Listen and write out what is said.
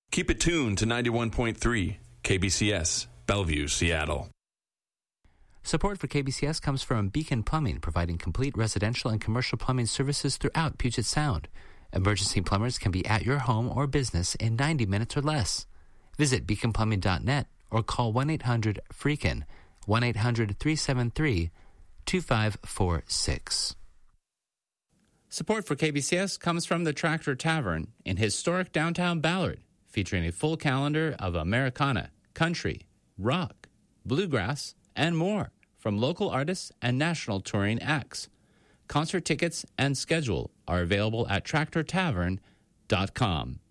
Keep it tuned to 91.3 KBCS, Bellevue, Seattle. Support for KBCS comes from Beacon Plumbing, providing complete residential and commercial plumbing services throughout Puget Sound. Emergency plumbers can be at your home or business in 90 minutes or less. Visit beaconplumbing.net or call 1-800-FREAKIN, 1-800-373-2546. Support for KBCS comes from the Tractor Tavern in historic downtown Ballard, featuring a full calendar of Americana, country, rock, bluegrass, and more from local artists and national touring acts. Concert tickets and schedule are available at tractortavern.com.